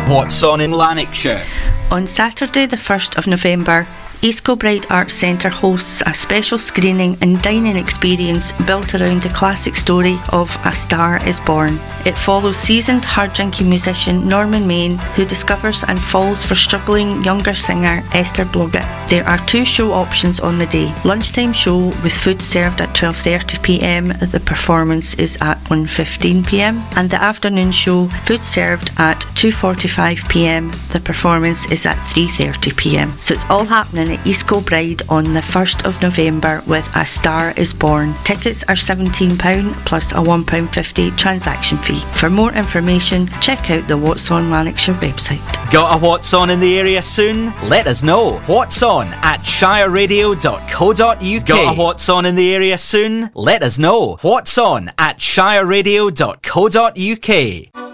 What's on in Lanarkshire? On Saturday the 1st of November, East Kilbride Arts Centre hosts a special screening and dining experience built around the classic story of A Star is Born. It follows seasoned hard-drinking musician Norman Main, who discovers and falls for struggling younger singer Esther Blodgett. There are 2 show options on the day. Lunchtime show with food served at 12:30pm, the performance is at 1:15pm, and the afternoon show, food served at 2:45pm, the performance is at 3:30pm. So it's all happening at East Kilbride on the 1st of November with A Star is Born. Tickets are £17 plus a £1.50 transaction fee. For more information, check out the What's On Lanarkshire website. Got a What's On in the area soon? Let us know. What's on at shireradio.co.uk. Got a What's On in the area soon? Let us know. What's on at shireradio.co.uk.